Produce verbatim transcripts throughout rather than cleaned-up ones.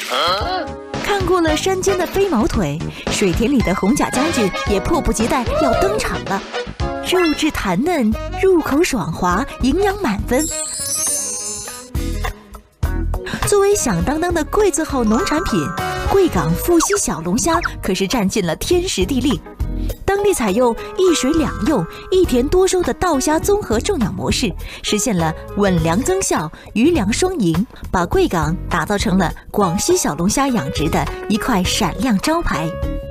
看过了山间的飞毛腿，水田里的红甲将军也迫不及待要登场了。肉质弹嫩，入口爽滑，营养满分。作为响当当的贵字号农产品，贵港富硒小龙虾可是占尽了天时地利。当地采用一水两用、一田多收的稻虾综合种养模式，实现了稳粮增效、鱼粮双赢，把贵港打造成了广西小龙虾养殖的一块闪亮招牌。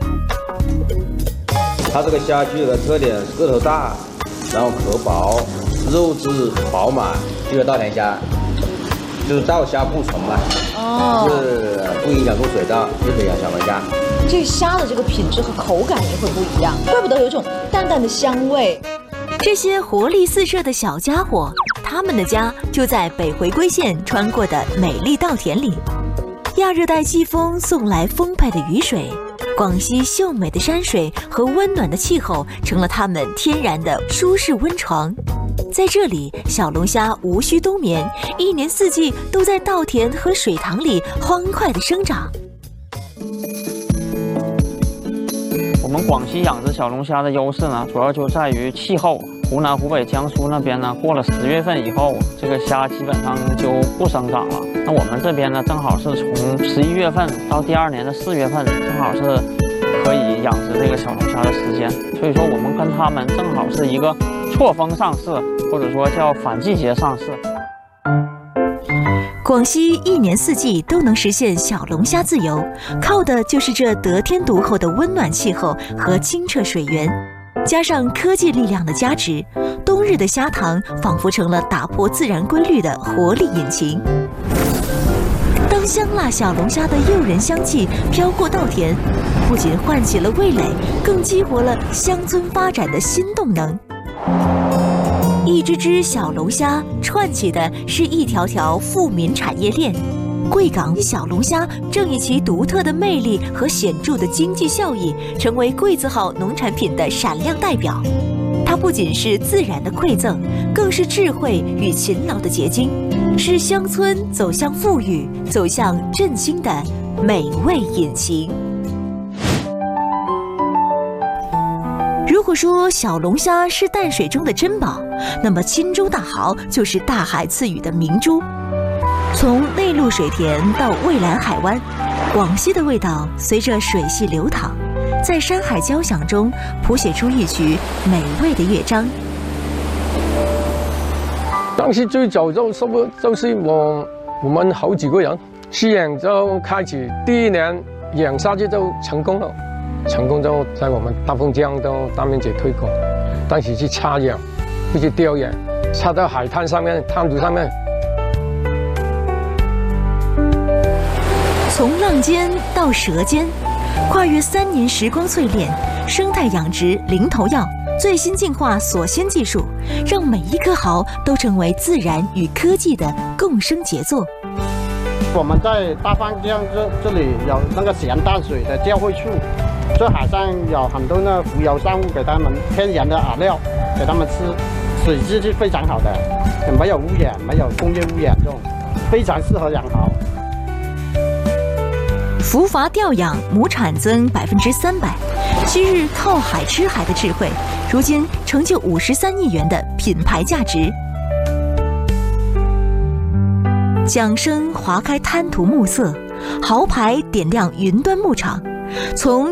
它这个虾具有个特点，个头大，然后壳薄，肉质饱满，这个稻田虾。就是稻虾不纯嘛，哦，是不影响入水稻，就可以养小龙虾。 这个虾的这个品质和口感也会不一样，怪不得有一种淡淡的香味。 这些活力四射的小家伙，他们的家就在北回归线穿过的美丽稻田里。亚热带季风送来丰沛的雨水，广西秀美的山水和温暖的气候成了他们天然的舒适温床。在这里，小龙虾无需冬眠，一年四季都在稻田和水塘里欢快地生长。 我们广西养殖小龙虾的优势呢，主要就在于气候。湖南、湖北、江苏那边呢，过了十月份以后，这个虾基本上就不生长了。那我们这边呢，正好是从十一月份到第二年的四月份，正好是可以养殖这个小龙虾的时间。所以说，我们跟他们正好是一个错峰上市，或者说叫反季节上市。 广西一年四季都能实现小龙虾自由，靠的就是这得天独厚的温暖气候和清澈水源。加上科技力量的加持，冬日的虾塘仿佛成了打破自然规律的活力引擎。当香辣小龙虾的诱人香气飘过稻田，不仅唤起了味蕾，更激活了乡村发展的新动能。一只只小龙虾串起的是一条条富民产业链。贵港小龙虾正以其独特的魅力和显著的经济效益，成为贵字号农产品的闪亮代表。它不仅是自然的馈赠，更是智慧与勤劳的结晶，是乡村走向富裕、走向振兴的美味引擎。如果说小龙虾是淡水中的珍宝，那么钦州大蚝就是大海赐予的明珠。从内陆水田到蔚蓝海湾，广西的味道随着水系流淌，在山海交响中谱写出一曲美味的乐章。 当时最早就什么就是我我们好几个人试验就开始，第一年养下去就成功了，成功就在我们大丰江都大面积推广。当时去插养，不去钓养，插到海滩上面、滩涂上面。 从浪尖到舌尖，跨越三年时光淬炼，生态养殖零投药，最新进化锁鲜技术，让每一颗蚝都成为自然与科技的共生杰作。 我们在大丰江这这里有那个咸淡水的交汇处，这海上有很多那浮游生物，给它们天然的饵料给它们吃，水质是非常好的，没有污染，没有工业污染，这种非常适合养蚝。 伏筏钓养，亩产增百分之三百。昔日靠海吃海的智慧，如今成就五十三亿元的品牌价值。桨声划开滩涂暮色，豪牌点亮云端牧场，从